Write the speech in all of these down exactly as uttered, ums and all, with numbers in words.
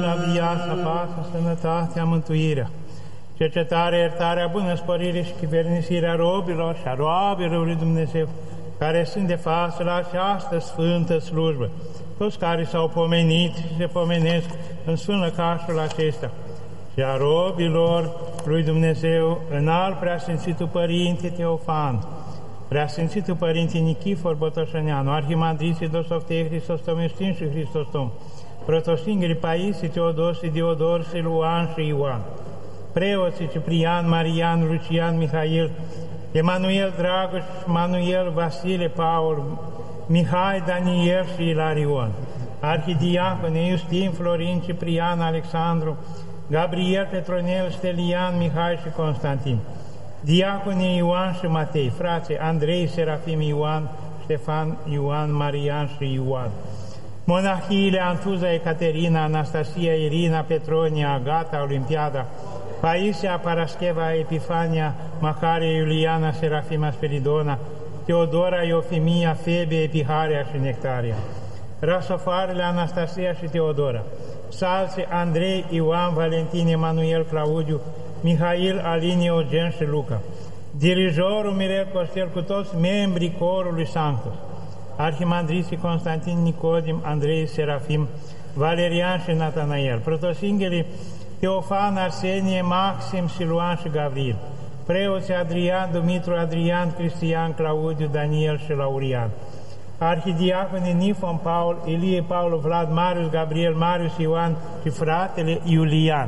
La viața, pacea, sănătatea, mântuirea, cercetarea, iertarea, bunăspărire și chivernisirea robilor și a roabilor lui Dumnezeu, care sunt de față la această sfântă slujbă, toți care s-au pomenit și se pomenesc în sfânăcașul acesta, și a robilor lui Dumnezeu, înalt Preasfințitul Părinte Teofan, Preasfințitul Părinte Nichifor Botoșăneanu, Arhimandriții Dosoftie Hristostom, Iustin și Hristostom, Protostinghii Paisie, Teodosie, Diodorsie, Luan și Ioan, preoții Ciprian, Marian, Lucian, Mihail, Emanuel Dragoș, Manuel, Vasile, Paul, Mihai, Daniel și Ilarion, arhidiacone Iustin, Florin, Ciprian, Alexandru, Gabriel, Petronel, Stelian, Mihai și Constantin, diacone Ioan și Matei, frații Andrei, Serafim, Ioan, Ștefan, Ioan, Marian și Ioan, monahiile Antuza, Ecaterina, Anastasia, Irina, Petronia, Agata, Olimpiada, Paisia, Parascheva, Epifania, Macaria, Iuliana, Serafima, Spiridona, Teodora, Iofimia, Febe, Epiharia și Nectaria, rasofarele Anastasia și Teodora, salții Andrei, Ioan, Valentin, Emanuel, Claudiu, Mihail, Alin, Eugen și Luca, dirijorul Mirel Costel cu toți membrii corului Sanctus, arhimandriții Constantin, Nicodim, Andrei, Serafim, Valerian și Natanael, protosinghelii Teofan, Arsenie, Maxim, Siluan și Gavril, preoții Adrian, Dumitru, Adrian, Cristian, Claudiu, Daniel și Laurian, arhidiaconii Nifon, Paul, Ilie, Paul, Vlad, Marius, Gabriel, Marius, Ioan și fratele Iulian,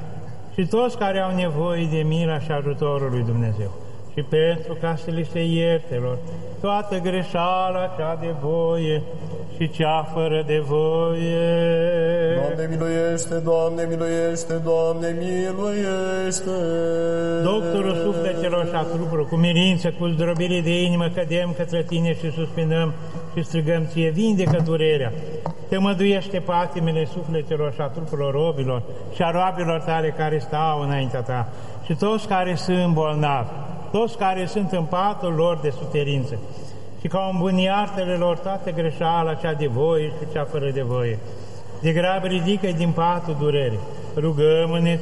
și toți care au nevoie de mila și ajutorul lui Dumnezeu, și pentru ca să li se iertelor toată greșeala cea de voie și cea fără de voie. Doamne miluiește, Doamne miluiește, Doamne miluiește. Doctorul sufletelor și a trupurilor, cu mirință, cu zdrobire de inimă, cădem către Tine și suspinăm și strigăm Ție, vindecă durerea. Tămăduiește patimile sufletelor și a trupurilor robilor și a roabilor Tale care stau înaintea Ta și toți care sunt bolnavi, toți care sunt în patul lor de suferință, și ca îmbuni iartele lor toată greșeala cea de voie și cea fără de voie. De grabă ridică din patul durerii. Rugăm-ne